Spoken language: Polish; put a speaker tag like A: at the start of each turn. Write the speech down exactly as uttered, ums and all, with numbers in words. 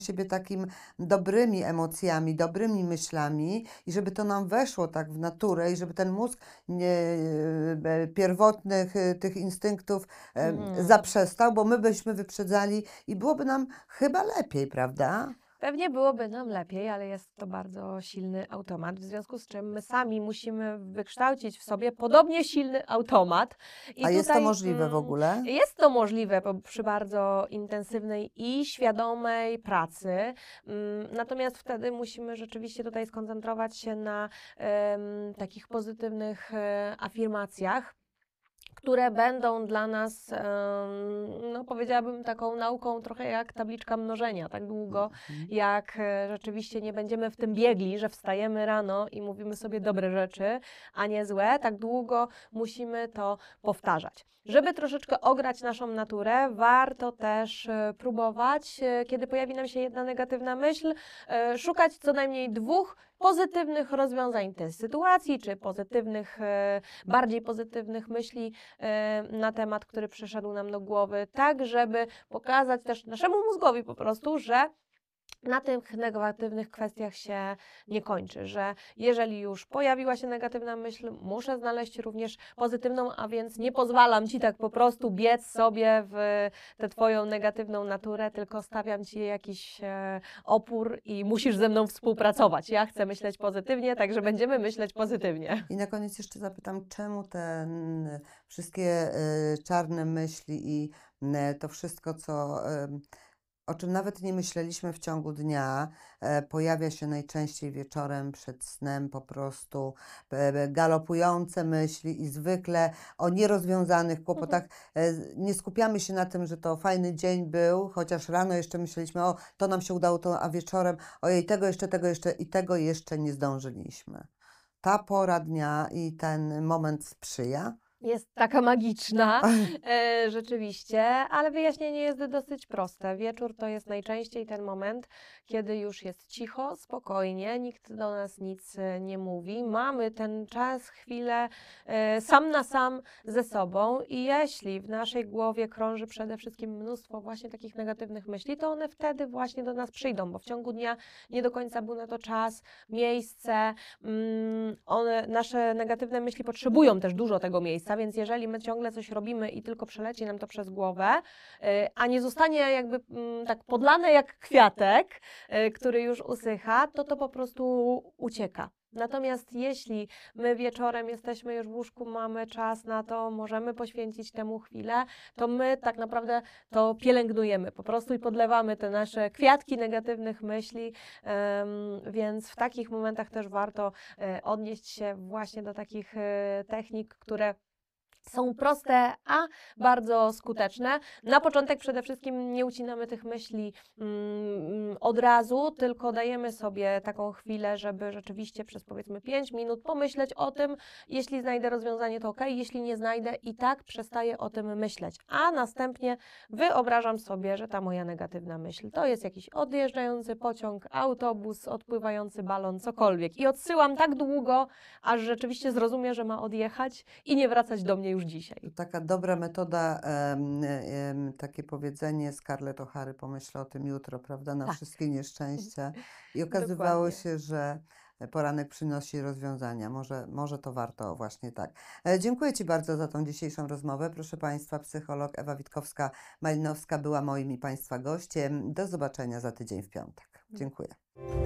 A: siebie takim dobrymi emocjami, dobrymi myślami i żeby to nam weszło tak w naturę i żeby ten mózg nie, e, pierwotnych e, tych instynktów em,
B: Mhm.
A: zaprzestał, bo my byśmy wyprzedzali i byłoby nam chyba lepiej, prawda?
B: Pewnie byłoby nam lepiej, ale jest to bardzo silny automat, w związku z czym my sami musimy wykształcić w sobie podobnie silny automat. I
A: A jest to
B: tutaj
A: możliwe w
B: mm,
A: ogóle?
B: jest to możliwe po, przy bardzo intensywnej i świadomej pracy. Mm, natomiast wtedy musimy rzeczywiście tutaj skoncentrować się na em, takich pozytywnych e, afirmacjach, które będą dla nas, em, no powiedziałabym, taką nauką trochę jak tabliczka mnożenia. Tak długo,
A: Mhm.
B: jak e, rzeczywiście nie będziemy w tym biegli, że wstajemy rano i mówimy sobie dobre rzeczy, a nie złe, tak długo musimy to powtarzać. Żeby troszeczkę ograć naszą naturę, warto też e, próbować, e, kiedy pojawi nam się jedna negatywna myśl, e, szukać co najmniej dwóch pozytywnych rozwiązań tej sytuacji, czy pozytywnych, e, bardziej pozytywnych myśli e, na temat, który przyszedł nam do głowy, tak żeby pokazać też naszemu mózgowi po prostu, że na tych negatywnych kwestiach się nie kończy, że jeżeli już pojawiła się negatywna myśl, muszę znaleźć również pozytywną, a więc nie pozwalam Ci tak po prostu biec sobie w tę Twoją negatywną naturę, tylko stawiam Ci jakiś e, opór i musisz ze mną współpracować. Ja chcę myśleć pozytywnie, także będziemy myśleć pozytywnie.
A: I na koniec jeszcze zapytam, czemu te mm, wszystkie y, czarne myśli i mm, to wszystko, co, em, o czym nawet nie myśleliśmy w ciągu dnia, e, pojawia się najczęściej wieczorem przed snem, po prostu e, e, galopujące myśli i zwykle o nierozwiązanych kłopotach. E, z- nie skupiamy się na tym, że to fajny dzień był, chociaż rano jeszcze myśleliśmy, o, to nam się udało, to, a wieczorem, ojej, tego jeszcze, tego jeszcze i tego jeszcze nie zdążyliśmy. Ta pora dnia i ten moment sprzyja.
B: Jest taka magiczna, e, rzeczywiście, ale wyjaśnienie jest dosyć proste. Wieczór to jest najczęściej ten moment, kiedy już jest cicho, spokojnie, nikt do nas nic e, nie mówi. Mamy ten czas, chwilę e, sam na sam ze sobą i jeśli w naszej głowie krąży przede wszystkim mnóstwo właśnie takich negatywnych myśli, to one wtedy właśnie do nas przyjdą, bo w ciągu dnia nie do końca był na to czas, miejsce. Mm, one, nasze negatywne myśli potrzebują też dużo tego miejsca, więc jeżeli my ciągle coś robimy i tylko przeleci nam to przez głowę, y, a nie zostanie jakby mm, tak podlane jak kwiatek, y, który już usycha, to to po prostu ucieka. Natomiast jeśli my wieczorem jesteśmy już w łóżku, mamy czas na to, możemy poświęcić temu chwilę, to my tak naprawdę to pielęgnujemy po prostu i podlewamy te nasze kwiatki negatywnych myśli, em, więc w takich momentach też warto e, odnieść się właśnie do takich e, technik, które są proste, a bardzo skuteczne. Na początek przede wszystkim nie ucinamy tych myśli mm, od razu, tylko dajemy sobie taką chwilę, żeby rzeczywiście przez powiedzmy pięć minut pomyśleć o tym. Jeśli znajdę rozwiązanie, to ok, jeśli nie znajdę, i tak przestaję o tym myśleć. A następnie wyobrażam sobie, że ta moja negatywna myśl to jest jakiś odjeżdżający pociąg, autobus, odpływający balon, cokolwiek. I odsyłam tak długo, aż rzeczywiście zrozumie, że ma odjechać i nie wracać do mnie już dzisiaj.
A: To taka dobra metoda, em, em, takie powiedzenie Scarlett O'Hary, pomyślę o tym jutro, prawda, na
B: Tak,
A: wszystkie nieszczęścia. I okazywało
B: dokładnie.
A: się, że poranek przynosi rozwiązania. Może, może to warto właśnie tak. E, Dziękuję Ci bardzo za tą dzisiejszą rozmowę. Proszę Państwa, psycholog Ewa Witkowska-Malinowska była moim i Państwa gościem. Do zobaczenia za tydzień w piątek. Dziękuję.